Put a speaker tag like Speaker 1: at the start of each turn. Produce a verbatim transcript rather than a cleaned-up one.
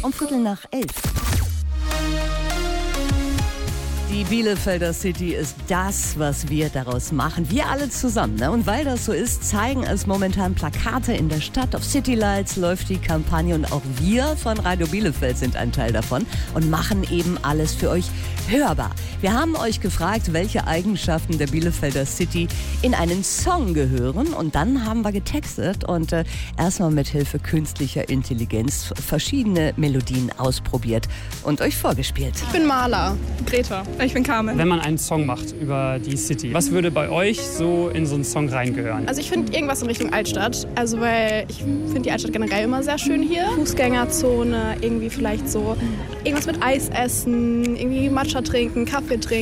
Speaker 1: Um Viertel nach elf. Die Bielefelder City ist das, was wir daraus machen. Wir alle zusammen. Ne? Und weil das so ist, zeigen es momentan Plakate in der Stadt. Auf Citylights läuft die Kampagne und auch wir von Radio Bielefeld sind ein Teil davon und machen eben alles für euch hörbar. Wir haben euch gefragt, welche Eigenschaften der Bielefelder City in einen Song gehören. Und dann haben wir getextet und äh, erstmal mit Hilfe künstlicher Intelligenz verschiedene Melodien ausprobiert und euch vorgespielt.
Speaker 2: Ich bin Maler, Greta. Ich bin Carmen.
Speaker 3: Wenn man einen Song macht über die City, was würde bei euch so in so einen Song reingehören?
Speaker 2: Also ich finde irgendwas in Richtung Altstadt. Also weil ich finde die Altstadt generell immer sehr schön hier. Fußgängerzone, irgendwie vielleicht so irgendwas mit Eis essen, irgendwie Matcha trinken, Kaffee trinken.